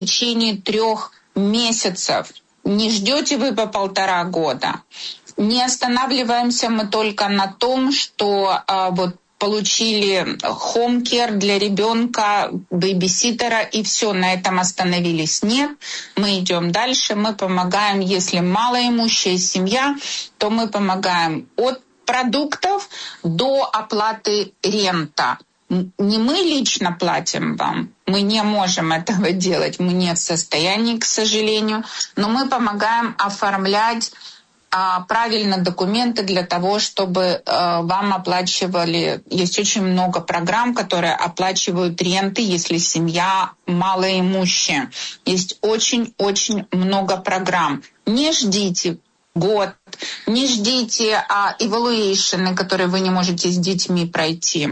течение 3 месяцев. Не ждете вы по 1,5 года. Не останавливаемся мы только на том, что получили хоум-кер для ребенка, бэйбиситера, и все, на этом остановились. Нет, мы идем дальше, мы помогаем, если малоимущая семья, то мы помогаем от продуктов до оплаты рента. Не мы лично платим вам, мы не можем этого делать, мы не в состоянии, к сожалению, но мы помогаем оформлять правильно документы для того, чтобы вам оплачивали. Есть очень много программ, которые оплачивают ренты, если семья малоимущая. Есть очень-очень много программ. Не ждите год, не ждите evaluation, которые вы не можете с детьми пройти.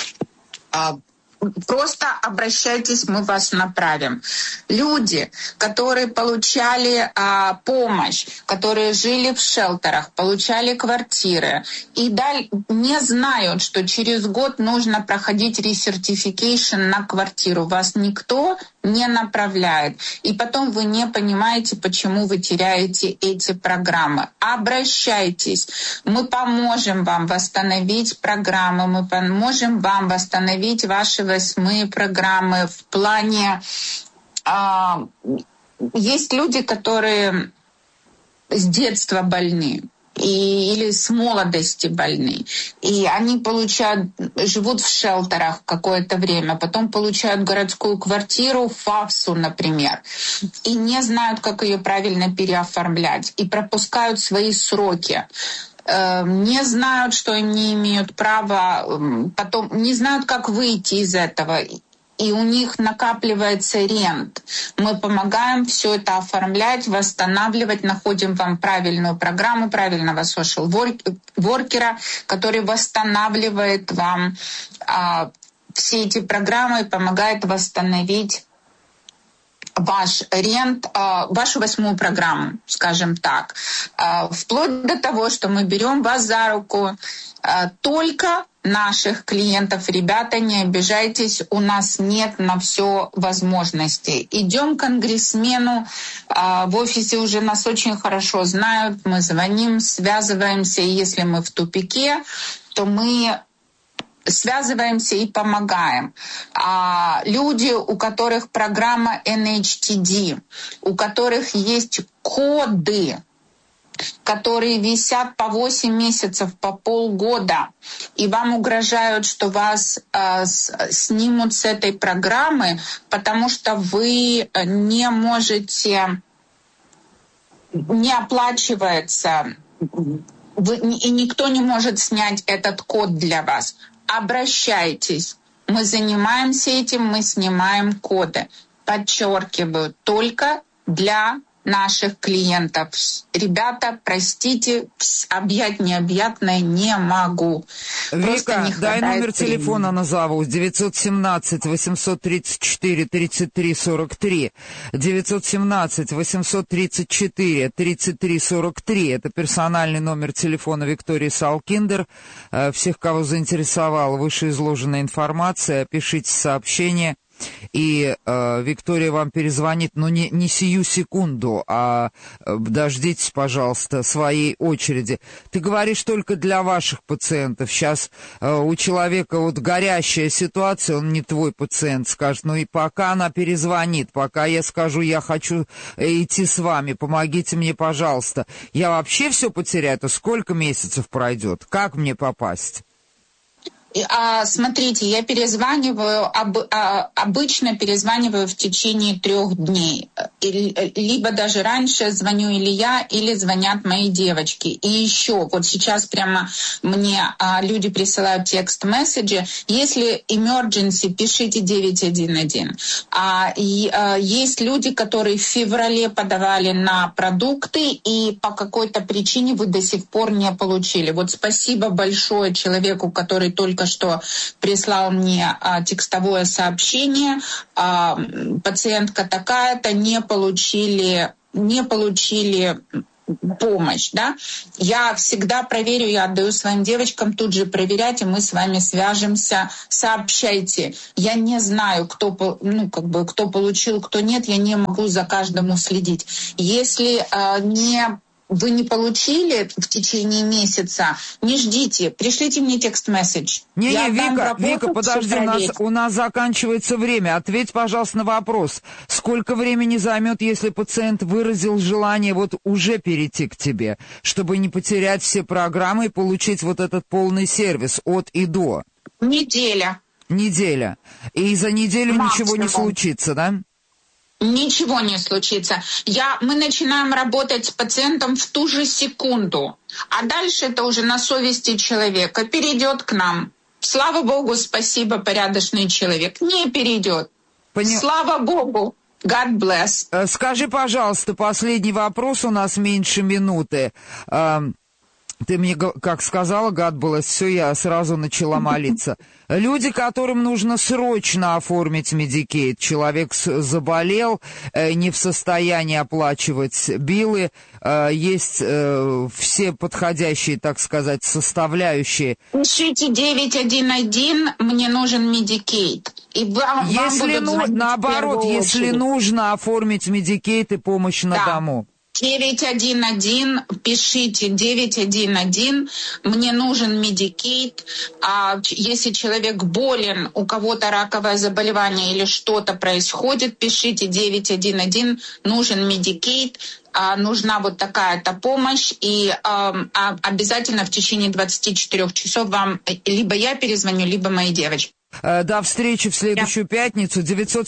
Просто обращайтесь, мы вас направим. Люди, которые получали помощь, которые жили в шелтерах, получали квартиры и не знают, что через год нужно проходить ресертификейшн на квартиру. Вас никто не направляет. И потом вы не понимаете, почему вы теряете эти программы. Обращайтесь. Мы поможем вам восстановить программы, мы поможем вам восстановить ваши 8 программы в плане... Есть люди, которые с детства больны. Или с молодости больны. И они живут в шелтерах какое-то время, потом получают городскую квартиру в ФАФСу, например, и не знают, как ее правильно переоформлять, и пропускают свои сроки. Не знают, что им не имеют права, потом не знают, как выйти из этого. И у них накапливается рент. Мы помогаем все это оформлять, восстанавливать, находим вам правильную программу, правильного social-воркера, который восстанавливает вам все эти программы и помогает восстановить ваш рент, вашу 8 программу, скажем так. Вплоть до того, что мы берем вас за руку, только наших клиентов. Ребята, не обижайтесь, у нас нет на все возможностей. Идем к конгрессмену, в офисе уже нас очень хорошо знают, мы звоним, связываемся, и если мы в тупике, то мы связываемся и помогаем. Люди, у которых программа NHTD, у которых есть коды, которые висят по 8 месяцев, по полгода, и вам угрожают, что вас снимут с этой программы, потому что вы не можете, не оплачивается, и никто не может снять этот код для вас. Обращайтесь. Мы занимаемся этим, мы снимаем коды. Подчеркиваю, только для наших клиентов. Ребята, простите, объять необъятное не могу. Вика, дай номер телефона назову. 917-834-33-43. 917-834-33-43. Это персональный номер телефона Виктории Салкиндер. Всех, кого заинтересовала вышеизложенная информация, пишите сообщение. И Виктория вам перезвонит, но не сию секунду, а дождитесь, пожалуйста, своей очереди. Ты говоришь только для ваших пациентов. Сейчас у человека вот горящая ситуация, он не твой пациент, скажет, ну и пока она перезвонит, пока я скажу, я хочу идти с вами, помогите мне, пожалуйста. Я вообще все потеряю, то сколько месяцев пройдет? Как мне попасть? Смотрите, я перезваниваю, обычно перезваниваю в течение 3 дней. Либо даже раньше звоню или я, или звонят мои девочки. И еще, вот сейчас прямо мне люди присылают текст-месседжи. Если emergency, пишите 911. Есть люди, которые в феврале подавали на продукты, и по какой-то причине вы до сих пор не получили. Вот спасибо большое человеку, который только что прислал мне текстовое сообщение. Пациентка такая-то не получили помощь, да, я всегда проверю, я отдаю своим девочкам тут же проверять, и мы с вами свяжемся, сообщайте. Я не знаю, кто получил, кто нет, я не могу за каждым следить. Если вы не получили в течение месяца, не ждите, пришлите мне текст-месседж. Вика, подожди, у нас заканчивается время. Ответь, пожалуйста, на вопрос. Сколько времени займет, если пациент выразил желание вот уже перейти к тебе, чтобы не потерять все программы и получить вот этот полный сервис от и до? Неделя. И за неделю ничего не случится, да? Ничего не случится. Мы начинаем работать с пациентом в ту же секунду. А дальше это уже на совести человека. Перейдет к нам. Слава Богу, спасибо, порядочный человек. Не перейдет. Слава Богу. God bless. Скажи, пожалуйста, последний вопрос, у нас меньше минуты. Ты мне, как сказала, God bless, все, я сразу начала молиться. Люди, которым нужно срочно оформить Medicaid, человек заболел, не в состоянии оплачивать биллы, есть все подходящие, так сказать, составляющие. Пишите 911, мне нужен Medicaid. И если нужно оформить Medicaid и помощь на дому. 911, пишите 911, мне нужен Medicaid. Если человек болен, у кого-то раковое заболевание или что-то происходит, пишите 911, нужен Medicaid, нужна вот такая-то помощь, и обязательно в течение 24 часов вам либо я перезвоню, либо мои девочки. До встречи в следующую пятницу.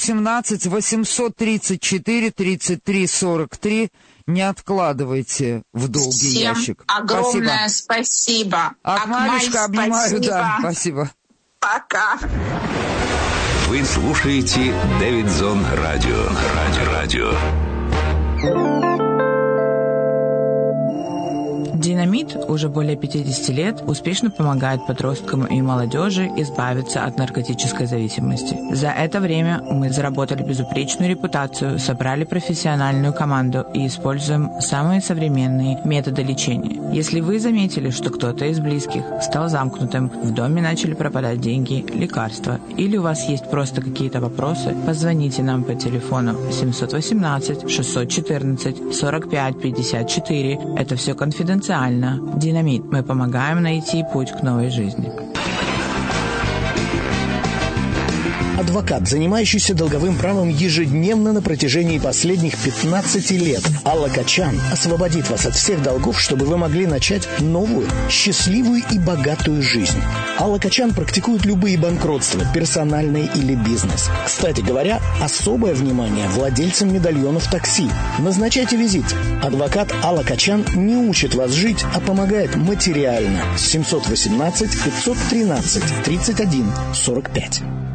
917-834-33-43. Не откладывайте в долгий ящик. Огромное спасибо. Акмалечка, обнимаю, да, спасибо. Пока. Вы слушаете Дэвидзон Радио. Динамит уже более 50 лет успешно помогает подросткам и молодежи избавиться от наркотической зависимости. За это время мы заработали безупречную репутацию, собрали профессиональную команду и используем самые современные методы лечения. Если вы заметили, что кто-то из близких стал замкнутым, в доме начали пропадать деньги, лекарства, или у вас есть просто какие-то вопросы, позвоните нам по телефону 718-614-45-54. Это все конфиденциально. Динамит. Мы помогаем найти путь к новой жизни. Адвокат, занимающийся долговым правом ежедневно на протяжении последних 15 лет. Алла Качан освободит вас от всех долгов, чтобы вы могли начать новую, счастливую и богатую жизнь. Алла Качан практикует любые банкротства, персональные или бизнес. Кстати говоря, особое внимание владельцам медальонов такси. Назначайте визит. Адвокат Алла Качан не учит вас жить, а помогает материально. 718-513-31-45.